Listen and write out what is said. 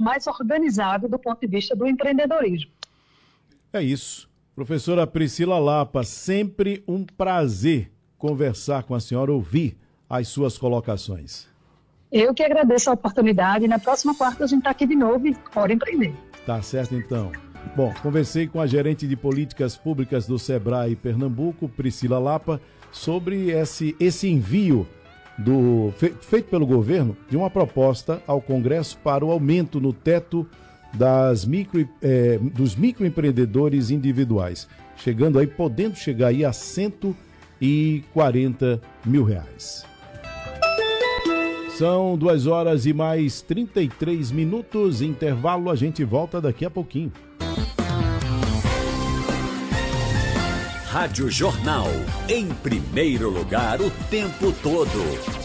mais organizados do ponto de vista do empreendedorismo. É isso. Professora Priscila Lapa, sempre um prazer conversar com a senhora, ouvir as suas colocações. Eu que agradeço a oportunidade. Na próxima quarta a gente está aqui de novo e bora empreender. Tá certo, então. Bom, conversei com a gerente de políticas públicas do Sebrae Pernambuco, Priscila Lapa, sobre esse envio feito pelo governo de uma proposta ao Congresso para o aumento no teto dos microempreendedores individuais, podendo chegar aí a R$140 mil. São 2h mais 33, intervalo, a gente volta daqui a pouquinho. Rádio Jornal, em primeiro lugar o tempo todo.